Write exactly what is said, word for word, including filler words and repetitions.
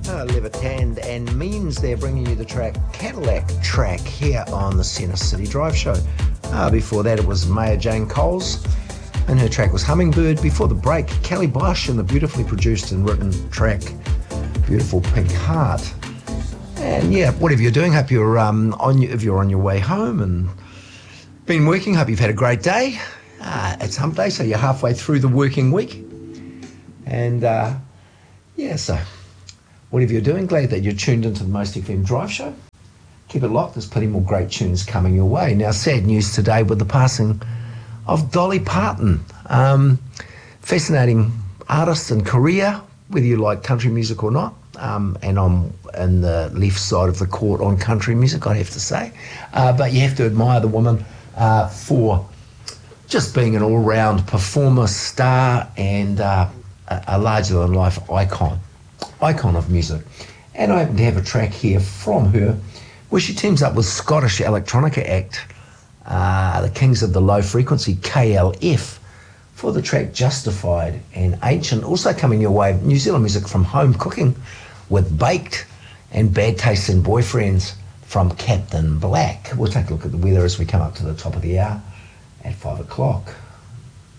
Uh, Levitan and Means there bringing you the track Cadillac track here on the Centre City Drive Show. Uh, before that it was Maya Jane Coles and her track was Hummingbird. Before the break, Kelly Bosch and the beautifully produced and written track Beautiful Pink Heart. And yeah, whatever you're doing, hope you're um, on. If you're on your way home and been working, hope you've had a great day. Uh, it's hump day, so you're halfway through the working week. And uh, yeah, so whatever you're doing, glad that you're tuned into the Most F M Drive Show. Keep it locked, there's plenty more great tunes coming your way. Now, sad news today with the passing of Dolly Parton. Um, fascinating artist and career, whether you like country music or not. Um, and I'm in the left side of the court on country music, I'd have to say. Uh, but you have to admire the woman uh, for just being an all-round performer, star, and uh, a, a larger-than-life icon. icon of music. And I happen to have a track here from her where she teams up with Scottish electronica act, uh, the Kings of the Low Frequency, K L F, for the track Justified and Ancient. Also coming your way, New Zealand music from Home Cooking with Baked, and Bad Taste in Boyfriends from Captain Black. We'll take a look at the weather as we come up to the top of the hour at five o'clock.